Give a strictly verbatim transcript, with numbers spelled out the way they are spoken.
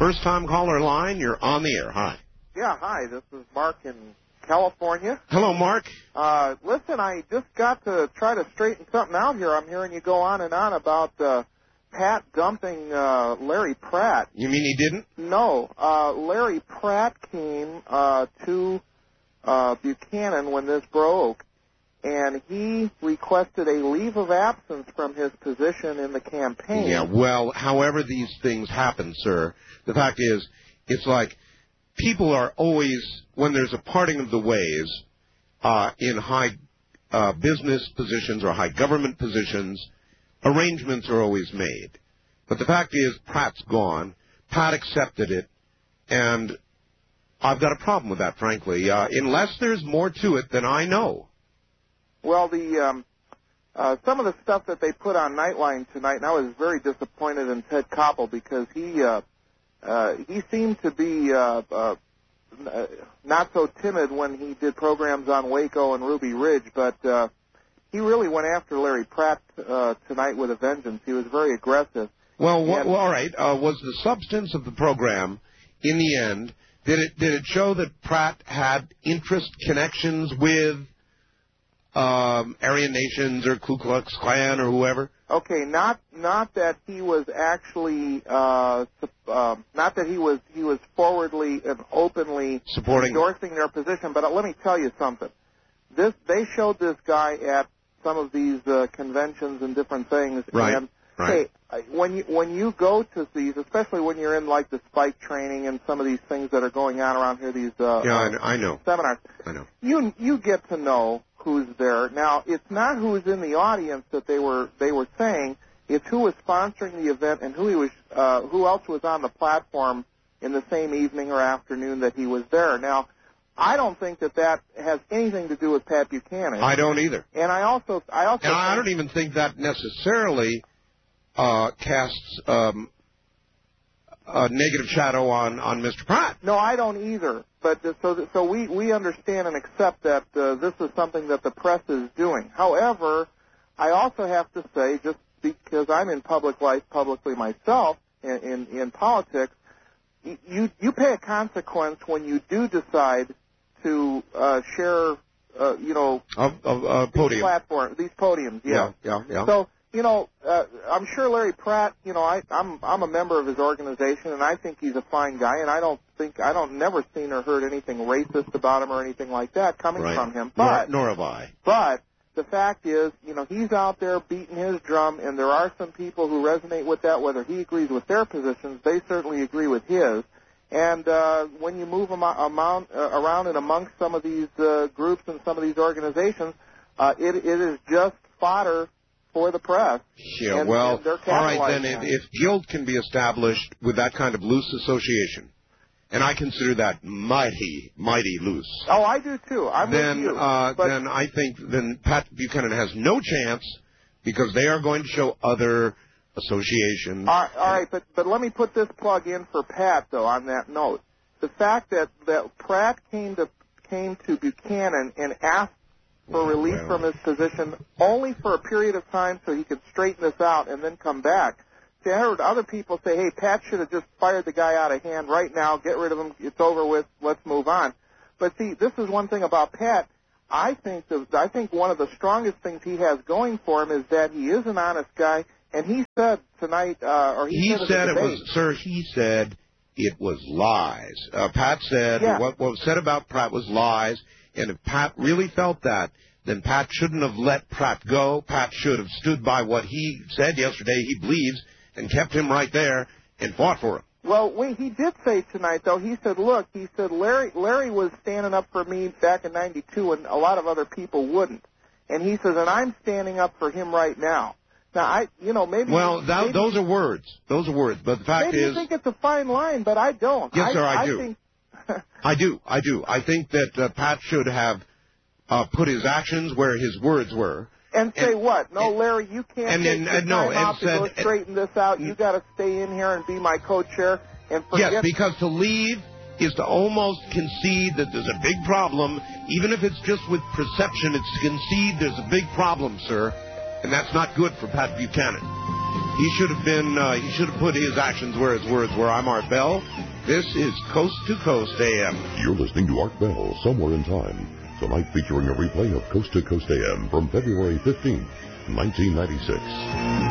first-time caller line. You're on the air. Hi. Yeah, hi. This is Mark in California. Hello, Mark. Uh, listen, I just got to try to straighten something out here. I'm hearing you go on and on about uh, Pat dumping uh, Larry Pratt. You mean he didn't? No. Uh, Larry Pratt came uh, to uh, Buchanan when this broke, and he requested a leave of absence from his position in the campaign. Yeah, well, however these things happen, sir, the fact is, it's like people are always, when there's a parting of the ways uh, in high uh, business positions or high government positions, arrangements are always made. But the fact is, Pratt's gone. Pat accepted it, and I've got a problem with that, frankly, uh, unless there's more to it than I know. Well, the um, uh, some of the stuff that they put on Nightline tonight, and I was very disappointed in Ted Koppel because he uh, uh, he seemed to be uh, uh, not so timid when he did programs on Waco and Ruby Ridge, but uh, he really went after Larry Pratt uh, tonight with a vengeance. He was very aggressive. Well, wh- well all right. Uh, was the substance of the program, in the end, did it did it show that Pratt had interest connections with Um, Aryan Nations or Ku Klux Klan or whoever? Okay, not not that he was actually uh, uh, not that he was he was forwardly and openly supporting endorsing their position. But uh, let me tell you something. This they showed this guy at some of these uh, conventions and different things. Right. And right. hey, when you when you go to these, especially when you're in like the spike training and some of these things that are going on around here, these uh, yeah, I know, I know. seminars. I know. You you get to know who's there. Now, it's not who's in the audience that they were they were saying. It's who was sponsoring the event and who he was uh, who else was on the platform in the same evening or afternoon that he was there. Now, I don't think that that has anything to do with Pat Buchanan. I don't either. And I also I also and I don't even think that necessarily uh, casts um, a negative shadow on, on Mister Pratt. No, I don't either. But uh, so so we, we understand and accept that uh, this is something that the press is doing. However, I also have to say, just because I'm in public life publicly myself in in, in politics, you you pay a consequence when you do decide to uh, share, uh, you know, of, of uh, these podium. platforms, these podiums. Yeah, yeah, yeah. yeah. So. You know, uh, I'm sure Larry Pratt. You know, I, I'm I'm a member of his organization, and I think he's a fine guy. And I don't think I don't never seen or heard anything racist about him or anything like that coming right. from him. But nor, nor have I. But the fact is, you know, he's out there beating his drum, and there are some people who resonate with that. Whether he agrees with their positions, they certainly agree with his. And uh, when you move am- amount, uh, around and amongst some of these uh, groups and some of these organizations, uh, it it is just fodder for the press. Yeah, and, well, and they're all right, then, if, on if guilt can be established with that kind of loose association, and I consider that mighty, mighty loose. Oh, I do, too. I'm then, with you. Uh, but, then I think then Pat Buchanan has no chance because they are going to show other associations. All right, all right but, but let me put this plug in for Pat, though, on that note. The fact that, that Pratt came to, came to Buchanan and asked for relief well. from his position only for a period of time so he could straighten this out and then come back. See, I heard other people say, hey, Pat should have just fired the guy out of hand right now, get rid of him, it's over with, let's move on. But see, this is one thing about Pat. I think the, I think one of the strongest things he has going for him is that he is an honest guy, and he said tonight, uh, or he, he said, said it debate, was, sir, he said it was lies. Uh, Pat said yeah. what, what was said about Pratt was lies. And if Pat really felt that, then Pat shouldn't have let Pratt go. Pat should have stood by what he said yesterday he believes and kept him right there and fought for him. Well, wait, he did say tonight, though, he said, look, he said, Larry Larry was standing up for me back in ninety-two and a lot of other people wouldn't. And he says, and I'm standing up for him right now. Now, I, you know, maybe... Well, that, maybe, those are words. Those are words. But the fact maybe is... you think it's a fine line, but I don't. Yes, sir, I, I do. Think... I do. I do. I think that uh, Pat should have uh, put his actions where his words were. And say and, what? No, and, Larry, you can't and, take and, the uh, time no, and off to said, go straighten this out. You got to stay in here and be my co-chair and forget... Yes, because to leave is to almost concede that there's a big problem. Even if it's just with perception, it's to concede there's a big problem, sir. And that's not good for Pat Buchanan. He should have been. Uh, he should have put his actions where his words were. I'm Art Bell. This is Coast to Coast A M. You're listening to Art Bell, Somewhere in Time. Tonight featuring a replay of Coast to Coast A M from February fifteenth, nineteen ninety-six.